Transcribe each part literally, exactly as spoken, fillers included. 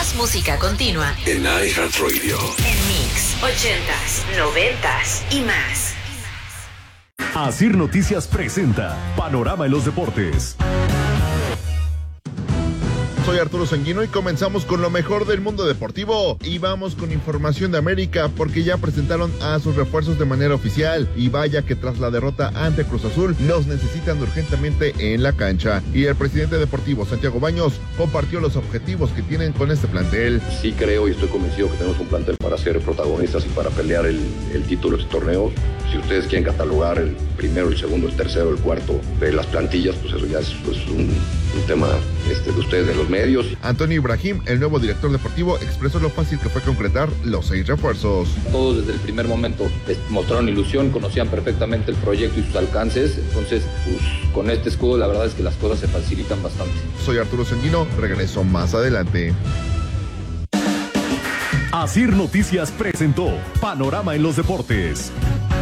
más música continua en iHeartRadio. En Mix, ochentas, noventas y más. Asir Noticias presenta Panorama en los Deportes. Soy Arturo Sanguino y comenzamos con lo mejor del mundo deportivo y vamos con información de América porque ya presentaron a sus refuerzos de manera oficial y vaya que tras la derrota ante Cruz Azul los necesitan urgentemente en la cancha y el presidente deportivo Santiago Baños compartió los objetivos que tienen con este plantel. Sí creo y estoy convencido que tenemos un plantel para ser protagonistas y para pelear el, el título de este torneo. Si ustedes quieren catalogar el primero, el segundo, el tercero, el cuarto de las plantillas, pues eso ya es pues, un, un tema este, de ustedes, de los medios. Antonio Ibrahim, el nuevo director deportivo, expresó lo fácil que fue concretar los seis refuerzos. Todos desde el primer momento mostraron ilusión, conocían perfectamente el proyecto y sus alcances, entonces pues, con este escudo la verdad es que las cosas se facilitan bastante. Soy Arturo Sanguino, regreso más adelante. Asir Noticias presentó Panorama en los Deportes.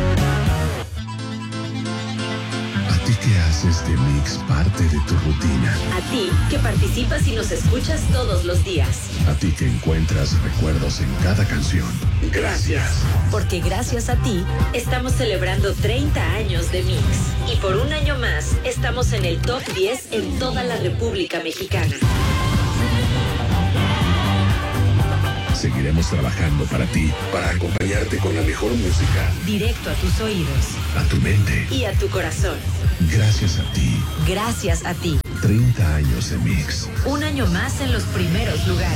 ¿A ti que haces de Mix parte de tu rutina? A ti que participas y nos escuchas todos los días. A ti que encuentras recuerdos en cada canción. Gracias. Porque gracias a ti estamos celebrando treinta años de Mix. Y por un año más estamos en el top diez en toda la República Mexicana. Seguiremos trabajando para ti, para acompañarte con la mejor música. Directo a tus oídos. A tu mente. Y a tu corazón. Gracias a ti. Gracias a ti. treinta años de Mix. Un año más en los primeros lugares.